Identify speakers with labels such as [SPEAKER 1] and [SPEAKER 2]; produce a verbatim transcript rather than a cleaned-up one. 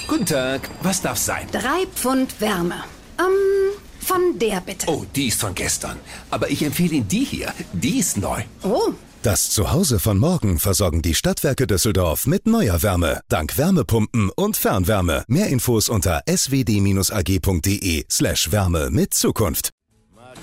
[SPEAKER 1] Guten Tag, was darf sein?
[SPEAKER 2] Drei Pfund Wärme. Ähm, von der bitte.
[SPEAKER 1] Oh, die ist von gestern. Aber ich empfehle Ihnen die hier. Die ist neu.
[SPEAKER 2] Oh.
[SPEAKER 3] Das Zuhause von morgen versorgen die Stadtwerke Düsseldorf mit neuer Wärme. Dank Wärmepumpen und Fernwärme. Mehr Infos unter s w d dash a g punkt d e slash Wärme mit Zukunft.